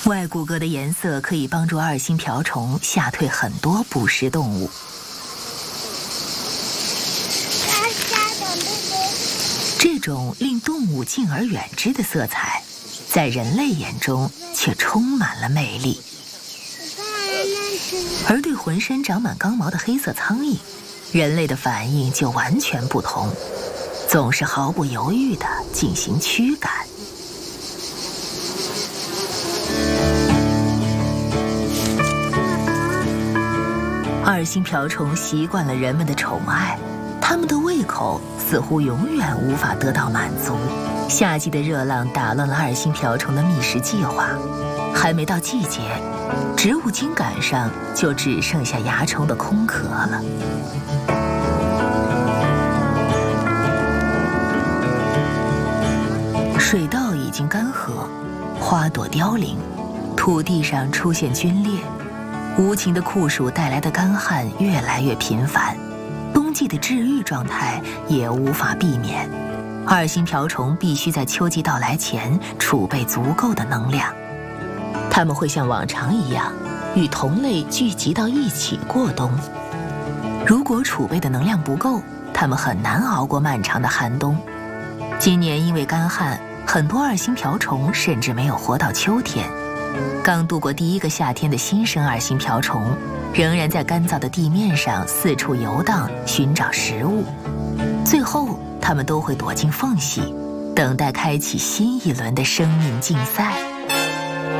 外骨骼的颜色可以帮助二星瓢虫吓退很多捕食动物。这种令动物敬而远之的色彩，在人类眼中却充满了魅力。而对浑身长满刚毛的黑色苍蝇，人类的反应就完全不同，总是毫不犹豫地进行驱赶。二星瓢虫习惯了人们的宠爱，它们的胃口似乎永远无法得到满足。夏季的热浪打乱了二星瓢虫的觅食计划，还没到季节，植物茎秆上就只剩下蚜虫的空壳了。水稻已经干涸，花朵凋零，土地上出现皲裂，无情的酷暑带来的干旱越来越频繁，冬季的治愈状态也无法避免。二星瓢虫必须在秋季到来前储备足够的能量。它们会像往常一样，与同类聚集到一起过冬。如果储备的能量不够，它们很难熬过漫长的寒冬。今年因为干旱，很多二星瓢虫甚至没有活到秋天。刚度过第一个夏天的新生二星瓢虫，仍然在干燥的地面上四处游荡，寻找食物。最后，它们都会躲进缝隙，等待开启新一轮的生命竞赛。